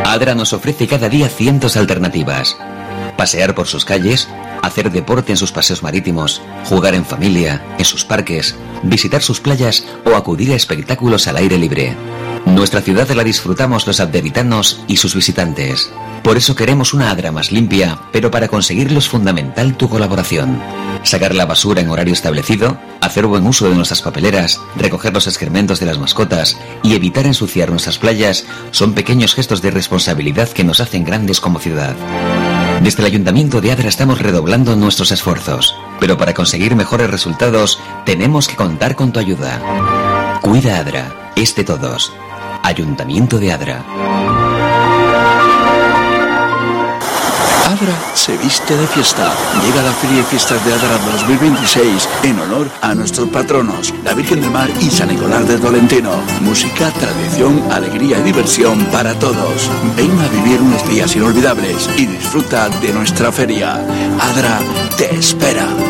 Adra nos ofrece cada día cientos de alternativas. Pasear por sus calles, hacer deporte en sus paseos marítimos, jugar en familia, en sus parques, visitar sus playas o acudir a espectáculos al aire libre. Nuestra ciudad la disfrutamos los adderitanos y sus visitantes. Por eso queremos una Adra más limpia, pero para conseguirlo es fundamental tu colaboración. Sacar la basura en horario establecido, hacer buen uso de nuestras papeleras, recoger los excrementos de las mascotas y evitar ensuciar nuestras playas son pequeños gestos de responsabilidad que nos hacen grandes como ciudad. Desde el Ayuntamiento de Adra estamos redoblando nuestros esfuerzos, pero para conseguir mejores resultados tenemos que contar con tu ayuda. Cuida Adra, es de todos. Ayuntamiento de Adra. Adra se viste de fiesta. Llega la Feria y Fiestas de Adra 2026 en honor a nuestros patronos, la Virgen del Mar y San Nicolás de Tolentino. Música, tradición, alegría y diversión para todos. Ven a vivir unos días inolvidables y disfruta de nuestra feria. Adra te espera.